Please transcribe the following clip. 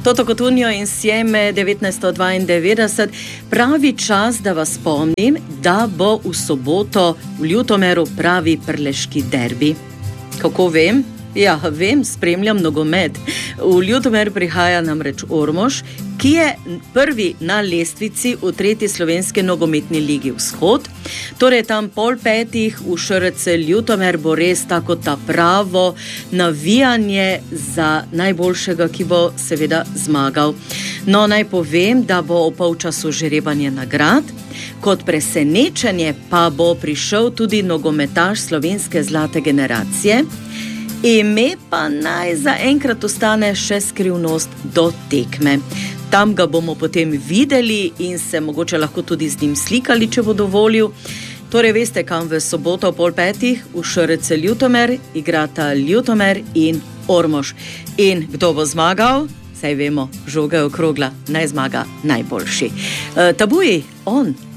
Toto Cotugno insieme 1992, pravi čas, da vas spomnim, da bo v soboto v Ljutomeru pravi prleški derbi. Kako vem? Ja, vem, spremljam nogomet. V Ljutomer prihaja namreč Ormož, ki je prvi na lestvici v 3. slovenske nogometni ligi Vzhod. Torej tam 4:30 v ŠRC Ljutomer bo res tako ta pravo navijanje za najboljšega, ki bo seveda zmagal. No, naj povem, da bo v polčasu žrebanje nagrad. Kot presenečenje pa bo prišel tudi nogometaš slovenske zlate generacije. Ime pa naj zaenkrat ostane še skrivnost do tekme. Tam ga bomo potem videli in se mogoče lahko tudi z njim slikali, če bo dovolil. Torej veste, kam v soboto 4:30 v ŠRC Ljutomer igrata Ljutomer in Ormož. In kdo bo zmagal? Saj vemo, žoga je okrogla, naj zmaga najboljši. Tabuji, on.